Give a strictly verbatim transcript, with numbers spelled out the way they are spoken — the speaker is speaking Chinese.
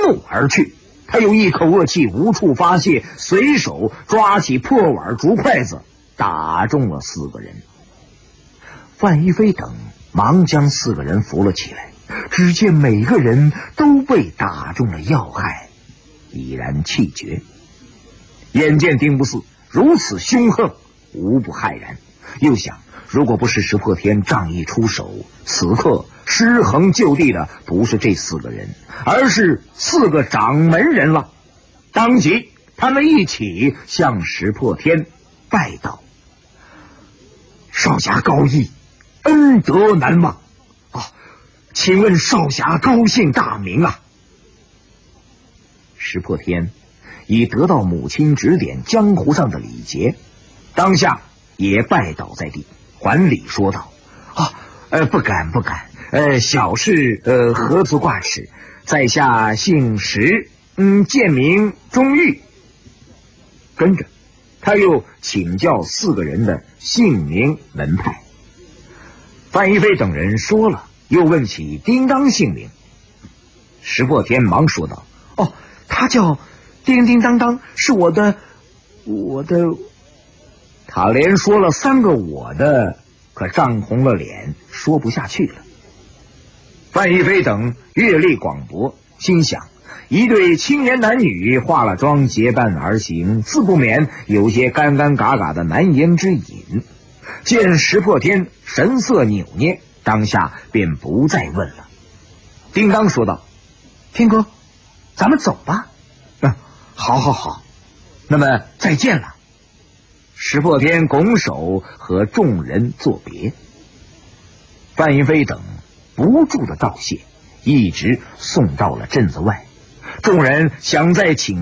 怒而去。他又一口恶气无处发泄，随手抓起破碗竹筷子，打中了四个人。范一飞等忙将四个人扶了起来，只见每个人都被打中了要害，已然气绝。眼见丁不四如此凶横，无不骇然，又想如果不是石破天仗义出手，此刻尸横就地的不是这四个人，而是四个掌门人了。当即他们一起向石破天拜道：少侠高义，恩德难忘啊！请问少侠高姓大名啊？石破天已得到母亲指点江湖上的礼节，当下也拜倒在地，还礼说道：啊，呃，不敢不敢，呃，小事呃何足挂齿。在下姓石，嗯，贱名钟玉。跟着，他又请教四个人的姓名门派。范一飞等人说了，又问起叮当姓名。石破天忙说道：哦，他叫叮叮当当，是我的我的。他连说了三个我的，可涨红了脸，说不下去了。范一飞等阅历广博，心想一对青年男女化了妆结伴而行，自不免有些干干嘎嘎的难言之隐。见石破天神色扭捏，当下便不再问了。叮当说道：天哥，咱们走吧。嗯，好好好，那么再见了。石破天拱手和众人作别。范一飞等不住的道谢，一直送到了镇子外。众人想再请